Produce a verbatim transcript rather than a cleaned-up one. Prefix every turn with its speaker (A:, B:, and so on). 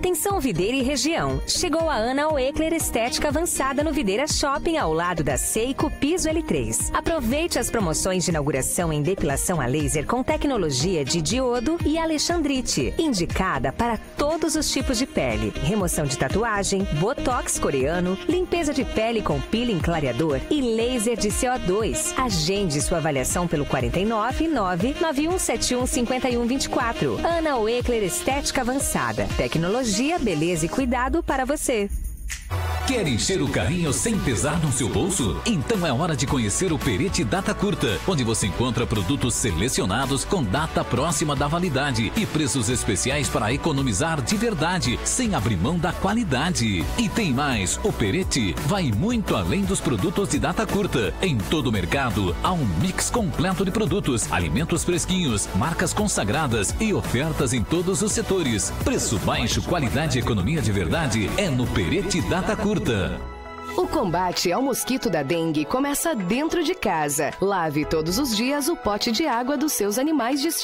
A: Atenção Videira e região. Chegou a Ana Oekler Estética Avançada no Videira Shopping, ao lado da Seiko Piso L três. Aproveite as promoções de inauguração em depilação a laser com tecnologia de diodo e alexandrite, indicada para todos os tipos de pele. Remoção de tatuagem, botox coreano, limpeza de pele com peeling clareador e laser de C O dois. Agende sua avaliação pelo quatro nove nove nove um sete um cinco um dois quatro. Ana Oekler Estética Avançada. Tecnologia, beleza e cuidado para você.
B: Quer encher o carrinho sem pesar no seu bolso? Então é hora de conhecer o Perete Data Curta, onde você encontra produtos selecionados com data próxima da validade e preços especiais para economizar de verdade, sem abrir mão da qualidade. E tem mais, o Perete vai muito além dos produtos de data curta. Em todo o mercado, há um mix completo de produtos, alimentos fresquinhos, marcas consagradas e ofertas em todos os setores. Preço baixo, qualidade e economia de verdade é no Perete Data Curta.
C: O combate ao mosquito da dengue começa dentro de casa. Lave todos os dias o pote de água dos seus animais de estimação.